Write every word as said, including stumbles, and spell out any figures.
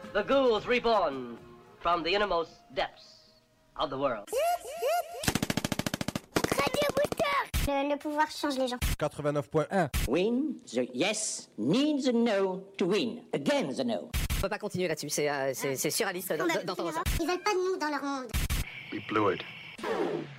The ghouls reborn from the innermost depths of the world. Le, le pouvoir change les gens. quatre-vingt-neuf point un. Win the yes needs a no to win. Again the no. On peut pas continuer là-dessus, c'est, euh, c'est, c'est surréaliste d'entendre ça. Ils veulent pas de nous dans leur monde. We blew it.